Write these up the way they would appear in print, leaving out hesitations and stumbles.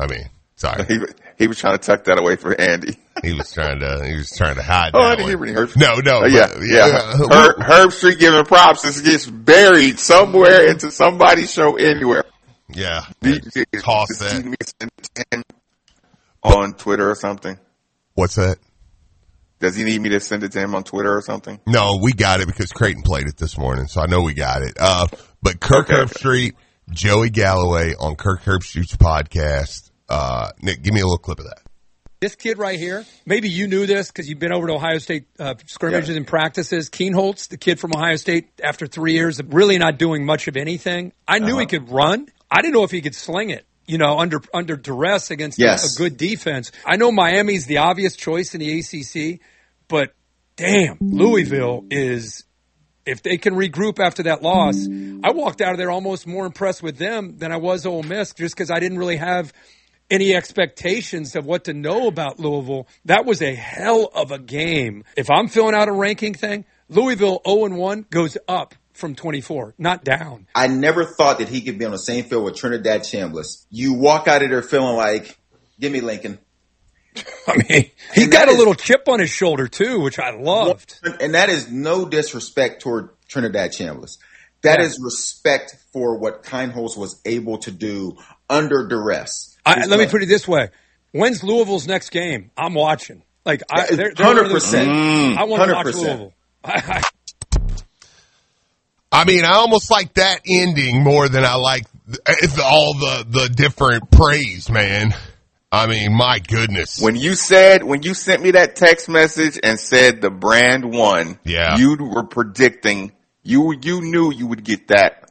I mean, sorry. He was trying to tuck that away for Andy. He was trying to hide. I didn't hear any Herb. No. Herb Street giving props. This gets buried somewhere into somebody's show anywhere. Yeah. Toss that on Twitter or something. What's that? Does he need me to send it to him on Twitter or something? No, we got it because Creighton played it this morning, so I know we got it. But Kirk Herbstreit, Joey Galloway on Kirk Herbstreit's podcast. Nick, give me a little clip of that. This kid right here, maybe you knew this because you've been over to Ohio State scrimmages and practices. Keenholz, the kid from Ohio State, after 3 years of really not doing much of anything. I knew he could run. I didn't know if he could sling it. Under duress against a good defense. I know Miami's the obvious choice in the ACC, but damn, Louisville is, if they can regroup after that loss, I walked out of there almost more impressed with them than I was Ole Miss just because I didn't really have any expectations of what to know about Louisville. That was a hell of a game. If I'm filling out a ranking thing, Louisville 0-1 goes up from 24, not down. I never thought that he could be on the same field with Trinidad Chambliss. You walk out of there feeling like, give me Lincoln. I mean, he got a little chip on his shoulder too, which I loved. And that is no disrespect toward Trinidad Chambliss. That is respect for what Keenholz was able to do under duress. Let me put it this way. When's Louisville's next game? I'm watching. 100%. I want to watch Louisville. I mean, I almost like that ending more than I like all the different praise, man. I mean, my goodness. When you sent me that text message and said the brand won, you were predicting, you knew you would get that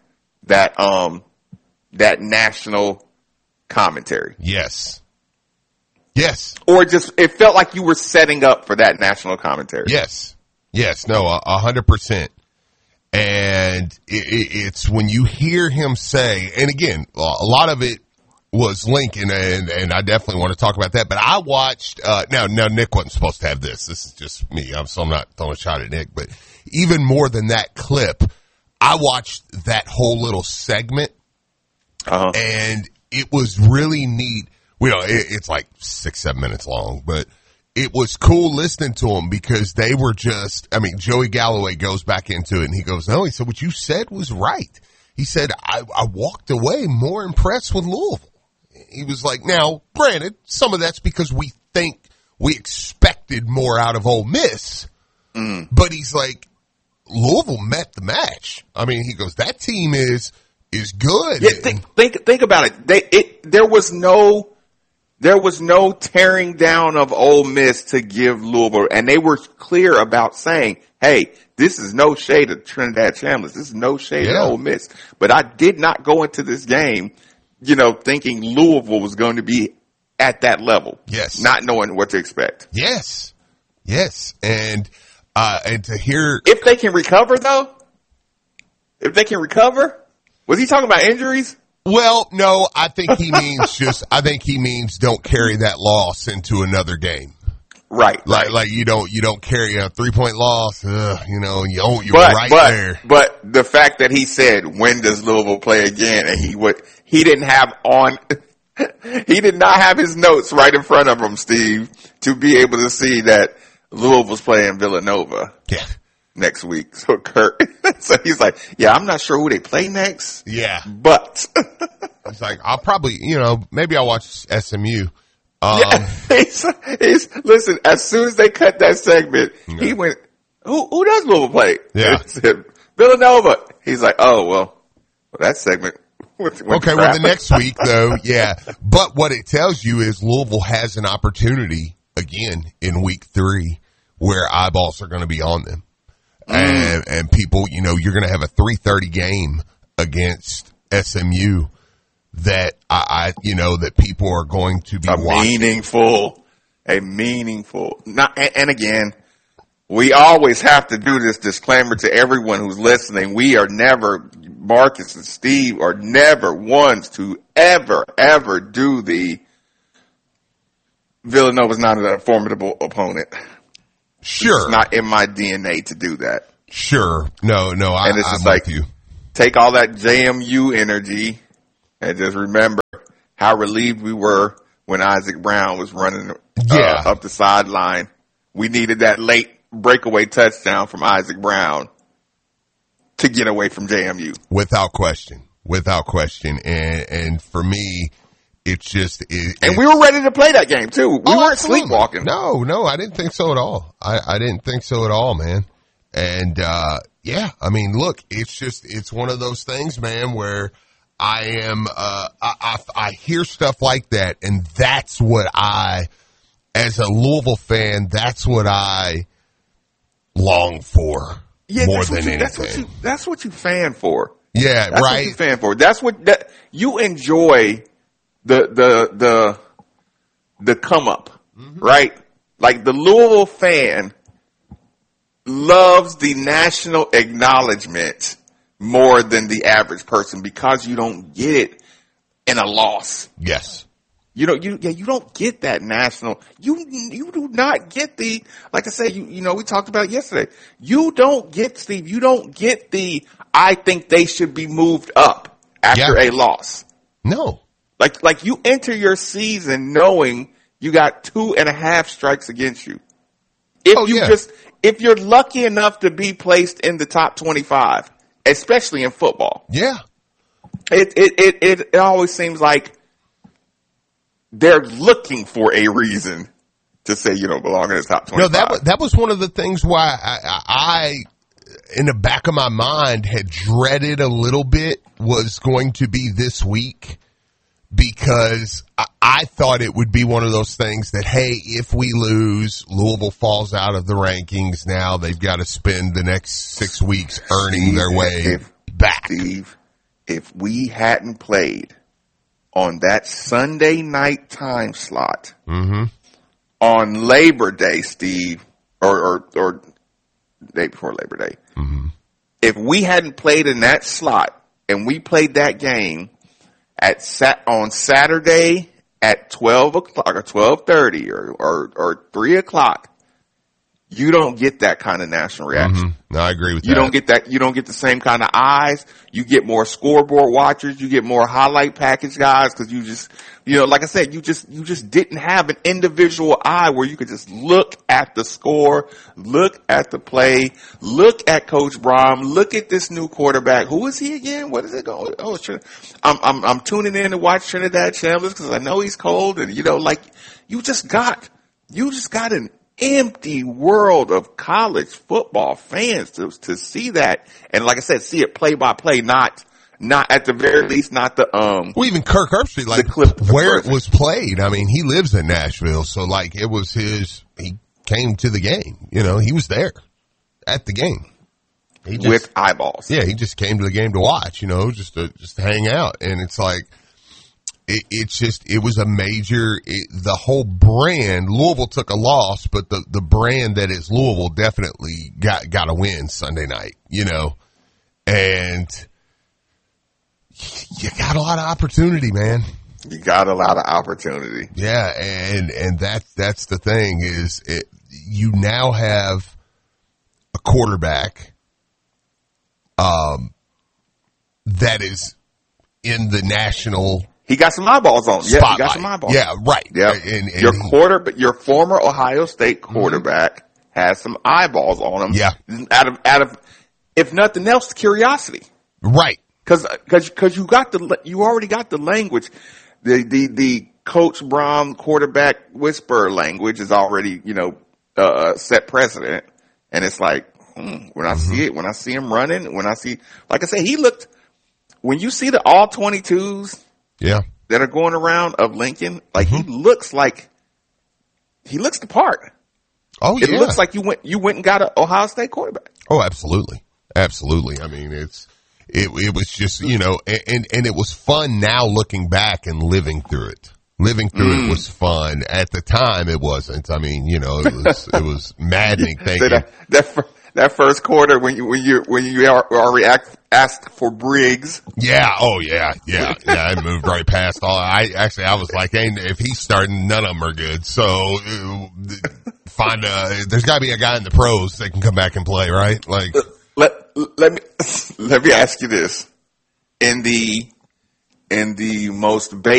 national commentary. Yes. Or just, it felt like you were setting up for that national commentary. Yes. No, 100%. And it's when you hear him say, and again, a lot of it was Lincoln, and I definitely want to talk about that. But I watched, now Nick wasn't supposed to have this. This is just me. So I'm not throwing a shot at Nick. But even more than that clip, I watched that whole little segment, and it was really neat. It's like 6-7 minutes long, but it was cool listening to them because they were Joey Galloway goes back into it and he goes, no, he said, what you said was right. He said, I walked away more impressed with Louisville. He was like, now, granted, some of that's because we think we expected more out of Ole Miss, but he's like, Louisville met the match. I mean, he goes, that team is good. Yeah, think about it. There was no tearing down of Ole Miss to give Louisville, and they were clear about saying, hey, this is no shade of Trinidad Chambliss. This is no shade of Ole Miss. But I did not go into this game, thinking Louisville was going to be at that level. Yes. Not knowing what to expect. Yes. And to hear. If they can recover, though? Was he talking about injuries? Well, no, I think he means don't carry that loss into another game. Right. Like you don't carry a 3-point loss, you're there. But the fact that he said, when does Louisville play again? And he did not have his notes right in front of him, Steve, to be able to see that Louisville's playing Villanova. Yeah. Next week. So he's like, I'm not sure who they play next. Yeah. But it's like, I'll probably, maybe I'll watch SMU. Listen, as soon as they cut that segment, he went, who does Louisville play? Yeah. Said, Villanova. He's like, oh, well, that segment went okay, well, the next week, though, But what it tells you is Louisville has an opportunity, again, in week 3, where eyeballs are going to be on them. And people, you're going to have a 3:30 game against SMU that that people are going to be watching. Meaningful. And again, we always have to do this disclaimer to everyone who's listening. We are never, Marcus and Steve are never ones to ever do the Villanova's not a formidable opponent. Sure. It's not in my DNA to do that. Sure. No, I'm just with you. Take all that JMU energy and just remember, how relieved we were when Isaac Brown was running up the sideline. We needed that late breakaway touchdown from Isaac Brown to get away from JMU. Without question. And for me, it's just, and we were ready to play that game too. We weren't absolutely. sleepwalking. No, I didn't think so at all. I didn't think so at all, man. And, yeah, I mean, look, it's one of those things, man, where I am, I hear stuff like that, and that's what as a Louisville fan, that's what I long for more than anything. That's what you fan for. Yeah, that's right. What you fan for. That's what you enjoy the come up, right? Like the Louisville fan loves the national acknowledgement more than the average person because you don't get it in a loss. Yes. You don't get that national. You do not get the, like I said, we talked about it yesterday. You don't get, Steve, I think they should be moved up after a loss. No. Like you enter your season knowing you got 2.5 strikes against you. If you're lucky enough to be placed in the top 25, especially in football. Yeah. It always seems like they're looking for a reason to say you don't belong in the top 25. No, that was one of the things why I in the back of my mind had dreaded a little bit was going to be this week, because I thought it would be one of those things that, hey, if we lose, Louisville falls out of the rankings. Now they've got to spend the next 6 weeks earning their way back. Steve, if we hadn't played on that Sunday night time slot on Labor Day, Steve, or day before Labor Day, if we hadn't played in that slot and we played that game on Saturday at 12 o'clock or 12:30 or 3 o'clock, you don't get that kind of national reaction. No, I agree with you that. You don't get the same kind of eyes. You get more scoreboard watchers. You get more highlight package guys because you just, like I said, you just didn't have an individual eye where you could just look at the score, look at the play, look at Coach Brom, look at this new quarterback. Who is he again? What is it going? Oh, I'm tuning in to watch Trinidad Chambliss because I know he's cold, and you just got an empty world of college football fans to see that, and like I said, see it play by play, not at the very least, not the Well, even Kirk Herbstreit, where it was played. I mean, he lives in Nashville, so it was he came to the game. He was there at the game. With eyeballs. Yeah, he just came to the game to watch. Just to hang out, and it's like. It was a major, the whole brand, Louisville took a loss, but the brand that is Louisville definitely got a win Sunday night, and you got a lot of opportunity, man. You got a lot of opportunity. Yeah. And that's the thing is you now have a quarterback, that is in the national. He got some eyeballs on him. Yeah, he got some eyeballs. Yeah, right. Yeah. Your former Ohio State quarterback has some eyeballs on him. Yeah. Out of, if nothing else, curiosity. Right. Cause you already got the language. The Coach Brom quarterback whisper language is already, set precedent. And it's like, when I see it, when I see him running, like I say, when you see the all 22s, yeah, that are going around of Lincoln, he looks the part. Oh, yeah. It looks like you went and got an Ohio State quarterback. Oh, absolutely. Absolutely. I mean, it was just, and it was fun now looking back and living through it. Living through it was fun. At the time, it wasn't. I mean, it was maddening. Thank you. That first quarter when you already asked for Briggs. Yeah. Oh yeah. Yeah. Yeah. I moved right past all. I was like, hey, if he's starting, none of them are good. So there's gotta be a guy in the pros that can come back and play, right? Like, let me ask you this. In the most